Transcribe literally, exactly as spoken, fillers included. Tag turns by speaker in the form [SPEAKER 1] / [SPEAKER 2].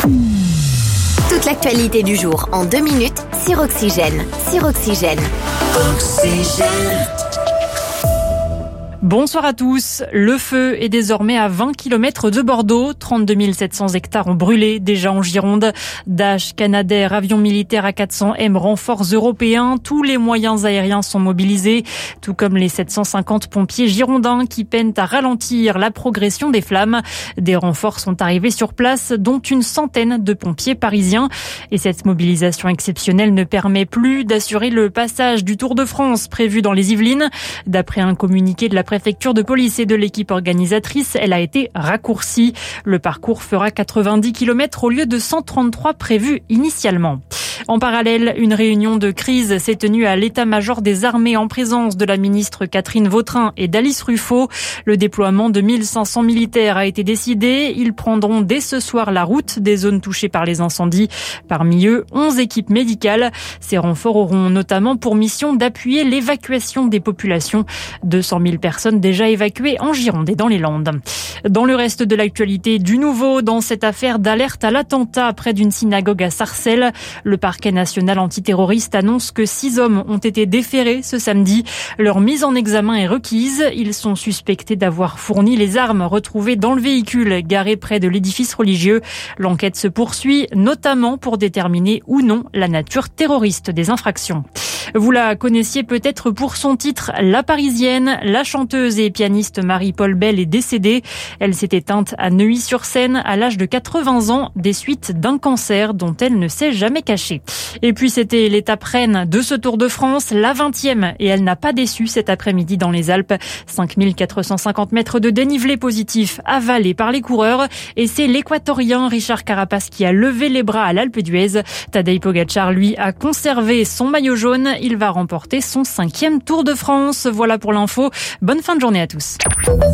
[SPEAKER 1] Toute l'actualité du jour en deux minutes sur Oxygène. Sur Oxygène. Oxygène.
[SPEAKER 2] Bonsoir à tous. Le feu est désormais à vingt kilomètres de Bordeaux. trente-deux mille sept cents hectares ont brûlé déjà en Gironde. Dash, Canadair, avions militaires A quatre cents M, renforts européens. Tous les moyens aériens sont mobilisés, tout comme les sept cent cinquante pompiers girondins qui peinent à ralentir la progression des flammes. Des renforts sont arrivés sur place, dont une centaine de pompiers parisiens. Et cette mobilisation exceptionnelle ne permet plus d'assurer le passage du Tour de France prévu dans les Yvelines. D'après un communiqué de la préfecture de police et de l'équipe organisatrice, elle a été raccourcie. Le parcours fera quatre-vingt-dix kilomètres au lieu de cent trente-trois prévus initialement. En parallèle, une réunion de crise s'est tenue à l'état-major des armées en présence de la ministre Catherine Vautrin et d'Alice Ruffo. Le déploiement de mille cinq cents militaires a été décidé. Ils prendront dès ce soir la route des zones touchées par les incendies. Parmi eux, onze équipes médicales. Ces renforts auront notamment pour mission d'appuyer l'évacuation des populations. deux cent mille personnes déjà évacuées en Gironde et dans les Landes. Dans le reste de l'actualité, du nouveau dans cette affaire d'alerte à l'attentat près d'une synagogue à Sarcelles. Le parquet national antiterroriste annonce que six hommes ont été déférés ce samedi. Leur mise en examen est requise. Ils sont suspectés d'avoir fourni les armes retrouvées dans le véhicule garé près de l'édifice religieux. L'enquête se poursuit, notamment pour déterminer ou non la nature terroriste des infractions. Vous la connaissiez peut-être pour son titre La Parisienne. La chanteuse et pianiste Marie-Paul Bell est décédée. Elle s'est éteinte à Neuilly-sur-Seine à l'âge de quatre-vingts ans des suites d'un cancer dont elle ne s'est jamais cachée. Et puis c'était l'étape reine de ce Tour de France, la vingtième, et elle n'a pas déçu cet après-midi dans les Alpes. cinq mille quatre cent cinquante mètres de dénivelé positif avalé par les coureurs, et c'est l'équatorien Richard Carapaz qui a levé les bras à l'Alpe d'Huez. Tadej Pogačar, lui, a conservé son maillot jaune. Il va remporter son cinquième Tour de France. Voilà pour l'info. Bonne fin de journée à tous.